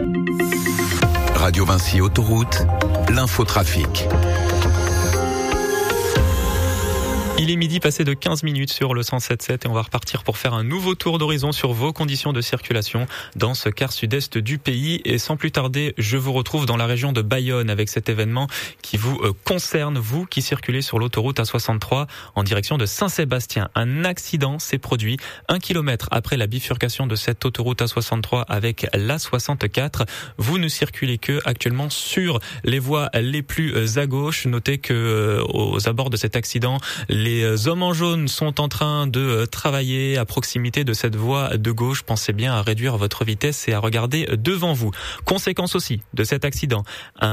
Radio Vinci Autoroute, l'infotrafic. Il est midi passé de 15 minutes sur le 107.7 et on va repartir pour faire un nouveau tour d'horizon sur vos conditions de circulation dans ce quart sud-est du pays. Et sans plus tarder, je vous retrouve dans la région de Bayonne avec cet événement qui vous concerne, vous qui circulez sur l'autoroute A63 en direction de Saint-Sébastien. Un accident s'est produit 1 kilomètre après la bifurcation de cette autoroute A63 avec l'A64. Vous ne circulez que actuellement sur les voies les plus à gauche. Notez que aux abords de cet accident, les hommes en jaune sont en train de travailler à proximité de cette voie de gauche. Pensez bien à réduire votre vitesse et à regarder devant vous. Conséquence aussi de cet accident,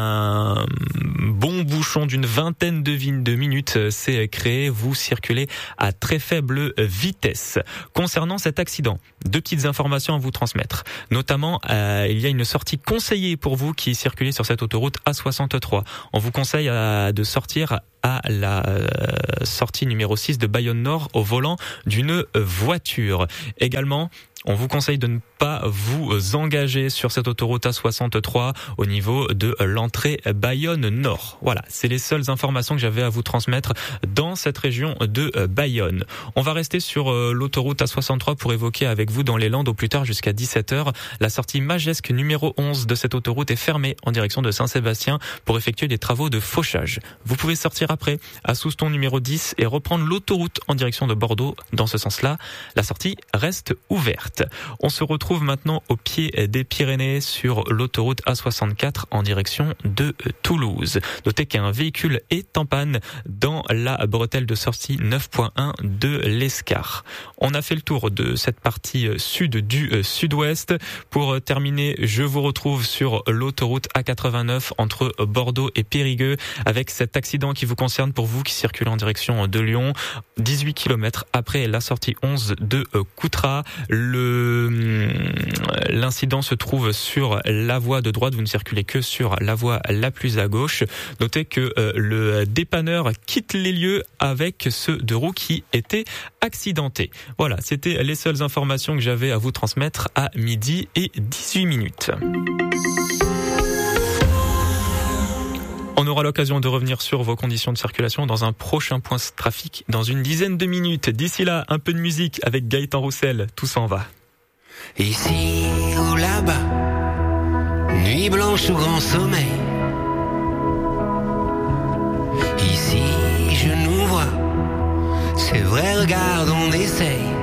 un bon bouchon d'une vingtaine de minutes s'est créé. Vous circulez à très faible vitesse. Concernant cet accident, 2 petites informations à vous transmettre. Notamment, il y a une sortie conseillée pour vous qui circulez sur cette autoroute A63. On vous conseille de sortir à la sortie numéro 6 de Bayonne Nord au volant d'une voiture. Également, on vous conseille de ne pas vous engager sur cette autoroute A63 au niveau de l'entrée Bayonne Nord. Voilà, c'est les seules informations que j'avais à vous transmettre dans cette région de Bayonne. On va rester sur l'autoroute A63 pour évoquer avec vous dans les Landes au plus tard jusqu'à 17h. La sortie Magesque numéro 11 de cette autoroute est fermée en direction de Saint-Sébastien pour effectuer des travaux de fauchage. Vous pouvez sortir après à Souston numéro 10 et reprendre l'autoroute en direction de Bordeaux. Dans ce sens-là, la sortie reste ouverte. On se retrouve maintenant au pied des Pyrénées sur l'autoroute A64 en direction de Toulouse. Notez qu'un véhicule est en panne dans la bretelle de sortie 9.1 de l'Escar. On a fait le tour de cette partie sud du sud-ouest. Pour terminer, je vous retrouve sur l'autoroute A89 entre Bordeaux et Périgueux avec cet accident qui vous concerne pour vous qui circulez en direction de Lyon. 18 km après la sortie 11 de Coutras. L'incident se trouve sur la voie de droite, vous ne circulez que sur la voie la plus à gauche. Notez que le dépanneur quitte les lieux avec ceux de roues qui étaient accidentés. Voilà, c'était les seules informations que j'avais à vous transmettre à midi et 18 minutes. On aura l'occasion de revenir sur vos conditions de circulation dans un prochain point trafic dans une dizaine de minutes. D'ici là, un peu de musique avec Gaëtan Roussel, tout s'en va. Ici ou là-bas, nuit blanche ou grand sommeil. Ici je nous vois, c'est vrai, regarde, on essaye.